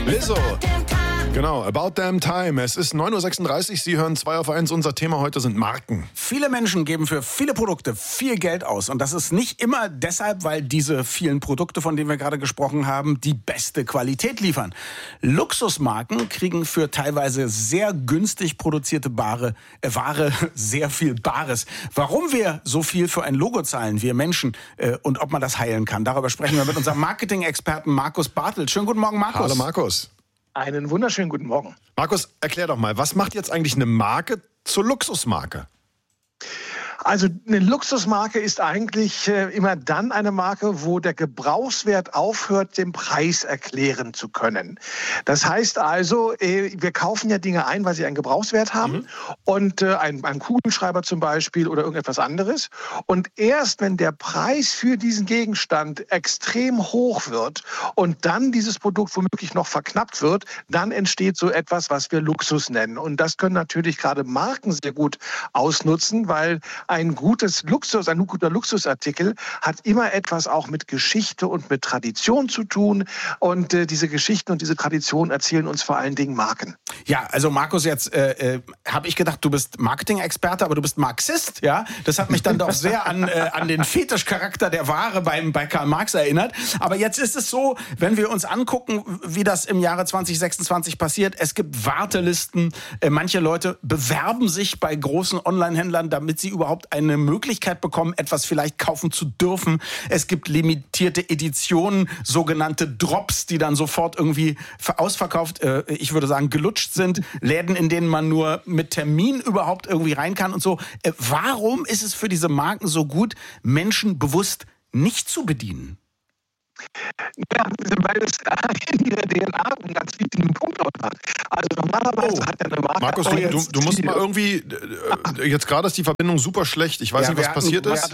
Lizzo. Genau, About Damn Time. Es ist 9.36 Uhr, Sie hören 2 auf 1. Unser Thema heute sind Marken. Viele Menschen geben für viele Produkte viel Geld aus. Und das ist nicht immer deshalb, weil diese vielen Produkte, von denen wir gerade gesprochen haben, die beste Qualität liefern. Luxusmarken kriegen für teilweise sehr günstig produzierte Ware sehr viel Bares. Warum wir so viel für ein Logo zahlen, wir Menschen, und ob man das heilen kann, darüber sprechen wir mit unserem Marketing-Experten Markus Bartelt. Schönen guten Morgen, Markus. Hallo, Markus. Einen wunderschönen guten Morgen. Markus, erklär doch mal, was macht jetzt eigentlich eine Marke zur Luxusmarke? Also eine Luxusmarke ist eigentlich immer dann eine Marke, wo der Gebrauchswert aufhört, den Preis erklären zu können. Das heißt also, wir kaufen ja Dinge ein, weil sie einen Gebrauchswert haben und einen Kugelschreiber zum Beispiel oder irgendetwas anderes. Und erst wenn der Preis für diesen Gegenstand extrem hoch wird und dann dieses Produkt womöglich noch verknappt wird, dann entsteht so etwas, was wir Luxus nennen. Und das können natürlich gerade Marken sehr gut ausnutzen, weil ein guter Luxusartikel hat immer etwas auch mit Geschichte und mit Tradition zu tun. Und diese Geschichten und diese Traditionen erzählen uns vor allen Dingen Marken. Ja, also Markus, jetzt habe ich gedacht, du bist Marketing-Experte, aber du bist Marxist, ja? Das hat mich dann doch sehr an den Fetischcharakter der Ware bei Karl Marx erinnert. Aber jetzt ist es so, wenn wir uns angucken, wie das im Jahre 2026 passiert, es gibt Wartelisten, manche Leute bewerben sich bei großen Online-Händlern, damit sie überhaupt eine Möglichkeit bekommen, etwas vielleicht kaufen zu dürfen. Es gibt limitierte Editionen, sogenannte Drops, die dann sofort irgendwie ausverkauft, ich würde sagen, gelutscht sind. Läden, in denen man nur mit Termin überhaupt irgendwie rein kann und so. Warum ist es für diese Marken so gut, Menschen bewusst nicht zu bedienen? Ja, weil es in der DNA einen ganz wichtigen Punkt hat. Also normalerweise hat eine Marke... Markus, du musst mal irgendwie... Jetzt gerade ist die Verbindung super schlecht. Ich weiß nicht, was passiert ist.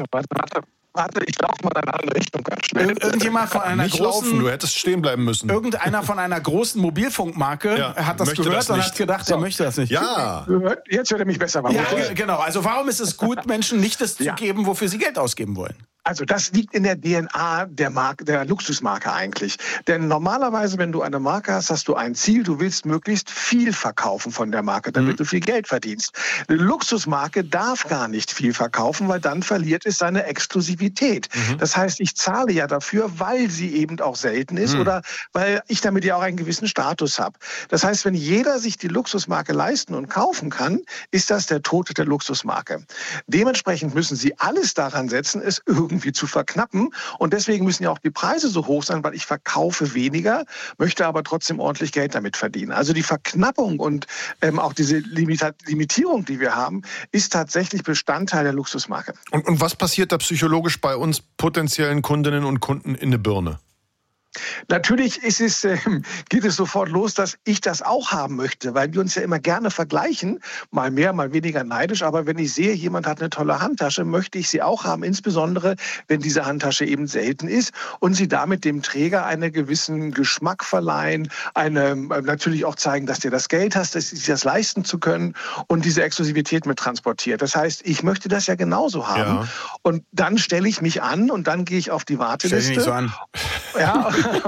Warte, ich laufe mal in eine andere Richtung ganz schnell. Irgendjemand von einer nicht großen... laufen, du hättest stehen bleiben müssen. Irgendeiner von einer großen Mobilfunkmarke hat das gehört und hat gedacht, er möchte das nicht. Ja. Jetzt hört er mich besser. Ja, genau. Also warum ist es gut, Menschen nicht das zu geben, wofür sie Geld ausgeben wollen? Also das liegt in der DNA der Marke, der Luxusmarke eigentlich. Denn normalerweise, wenn du eine Marke hast, hast du ein Ziel, du willst möglichst viel verkaufen von der Marke, damit du viel Geld verdienst. Eine Luxusmarke darf gar nicht viel verkaufen, weil dann verliert es seine Exklusivität. Das heißt, ich zahle ja dafür, weil sie eben auch selten ist oder weil ich damit ja auch einen gewissen Status habe. Das heißt, wenn jeder sich die Luxusmarke leisten und kaufen kann, ist das der Tod der Luxusmarke. Dementsprechend müssen sie alles daran setzen, es irgendwie zu verknappen. Und deswegen müssen ja auch die Preise so hoch sein, weil ich verkaufe weniger, möchte aber trotzdem ordentlich Geld damit verdienen. Also die Verknappung und auch diese Limitierung, die wir haben, ist tatsächlich Bestandteil der Luxusmarke. Und was passiert da psychologisch bei uns potenziellen Kundinnen und Kunden in der Birne? Natürlich geht es sofort los, dass ich das auch haben möchte, weil wir uns ja immer gerne vergleichen, mal mehr, mal weniger neidisch. Aber wenn ich sehe, jemand hat eine tolle Handtasche, möchte ich sie auch haben, insbesondere wenn diese Handtasche eben selten ist und sie damit dem Träger einen gewissen Geschmack verleihen, natürlich auch zeigen, dass du das Geld hast, sich das leisten zu können und diese Exklusivität mit transportiert. Das heißt, ich möchte das ja genauso haben. Ja. Und dann stelle ich mich an und dann gehe ich auf die Warteliste. Stell dich nicht so an. Ja.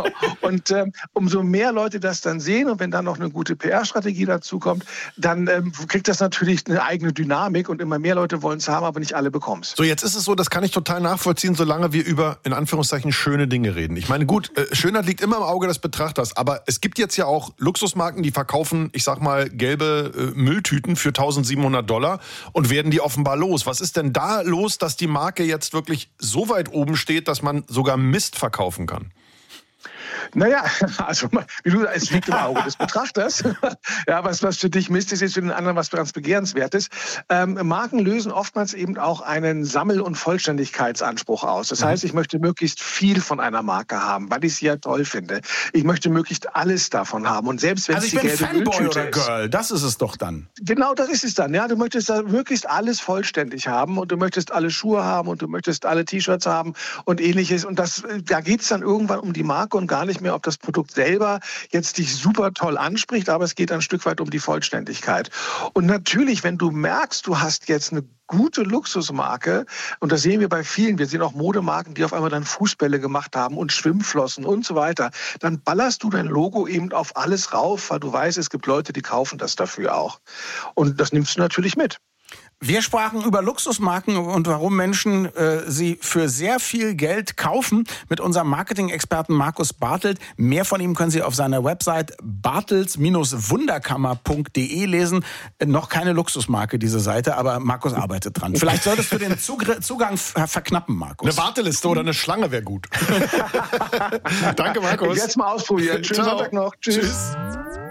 Und umso mehr Leute das dann sehen und wenn dann noch eine gute PR-Strategie dazu kommt, dann kriegt das natürlich eine eigene Dynamik und immer mehr Leute wollen es haben, aber nicht alle bekommen es. So, jetzt ist es so, das kann ich total nachvollziehen, solange wir über, in Anführungszeichen, schöne Dinge reden. Ich meine, gut, Schönheit liegt immer im Auge des Betrachters, aber es gibt jetzt ja auch Luxusmarken, die verkaufen, ich sag mal, gelbe Mülltüten für $1.700 und werden die offenbar los. Was ist denn da los, dass die Marke jetzt wirklich so weit oben steht, dass man sogar Mist verkaufen kann? Naja, also es liegt im Auge des Betrachters. Ja, was für dich Mist ist, ist für den anderen was ganz Begehrenswertes. Marken lösen oftmals eben auch einen Sammel- und Vollständigkeitsanspruch aus. Das heißt, ich möchte möglichst viel von einer Marke haben, weil ich sie ja toll finde. Ich möchte möglichst alles davon haben. Und selbst wenn es die gelbe Fanboy Mülltüte oder Girl, das ist es doch dann. Genau, das ist es dann. Ja, du möchtest da möglichst alles vollständig haben und du möchtest alle Schuhe haben und du möchtest alle T-Shirts haben und ähnliches. Und da geht es dann irgendwann um die Marke und gar nicht nicht mehr, ob das Produkt selber jetzt dich super toll anspricht, aber es geht ein Stück weit um die Vollständigkeit. Und natürlich, wenn du merkst, du hast jetzt eine gute Luxusmarke, und das sehen wir bei vielen, wir sehen auch Modemarken, die auf einmal dann Fußbälle gemacht haben und Schwimmflossen und so weiter, dann ballerst du dein Logo eben auf alles rauf, weil du weißt, es gibt Leute, die kaufen das dafür auch. Und das nimmst du natürlich mit. Wir sprachen über Luxusmarken und warum Menschen sie für sehr viel Geld kaufen mit unserem Marketing-Experten Markus Bartelt. Mehr von ihm können Sie auf seiner Website bartels-wunderkammer.de lesen. Noch keine Luxusmarke, diese Seite, aber Markus arbeitet dran. Vielleicht solltest du den Zugang verknappen, Markus. Eine Warteliste oder eine Schlange wäre gut. Danke, Markus. Jetzt mal ausprobieren. Schönen Sonntag noch. Tschüss.